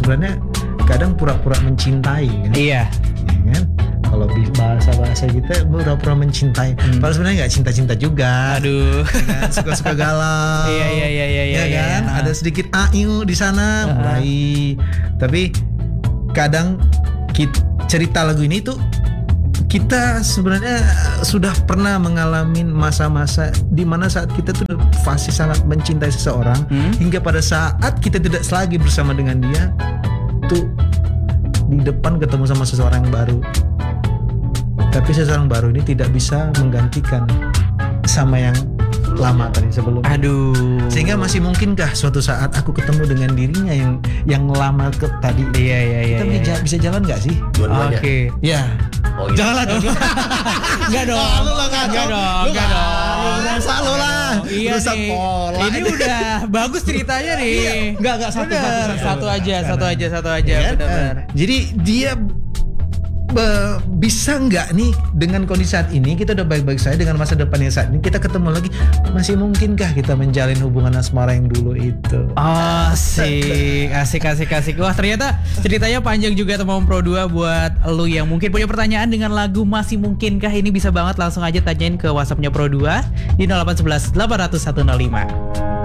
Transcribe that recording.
sebenarnya kadang pura-pura mencintai kan? Iya. Ya kan? Kalau bahasa kita pura-pura mencintai, padahal sebenarnya nggak cinta-cinta juga. Aduh. Kan? Suka-suka galau. Iya. Ya kan? Ada sedikit ayu di sana mulai. Tapi kadang cerita lagu ini tuh kita sebenarnya sudah pernah mengalami masa-masa di mana saat kita tuh pasti sangat mencintai seseorang hingga pada saat kita tidak lagi bersama dengan dia tuh di depan ketemu sama seseorang yang baru. Tapi seseorang baru ini tidak bisa menggantikan sama yang lama tadi sebelumnya. Aduh. Sehingga masih mungkinkah suatu saat aku ketemu dengan dirinya yang lama tadi? Iya. Kita bisa jalan nggak sih? Oke. Okay. Ya. Oh, iya. Janganlah dong. Enggak dong. Enggak dong. Rasa lu lah. Iya nih. Pola. Ini udah bagus ceritanya nih. Enggak satu aja. Ya, Benar. Jadi dia bisa nggak nih dengan kondisi saat ini kita udah baik-baik saja dengan masa depan yang saat ini kita ketemu lagi, masih mungkinkah kita menjalin hubungan asmara yang dulu itu? Asik. Wah, ternyata ceritanya panjang juga teman Pro 2. Buat lu yang mungkin punya pertanyaan dengan lagu Masih Mungkinkah, ini bisa banget langsung aja tanyain ke WhatsApp-nya Pro 2 di 0811 800 105.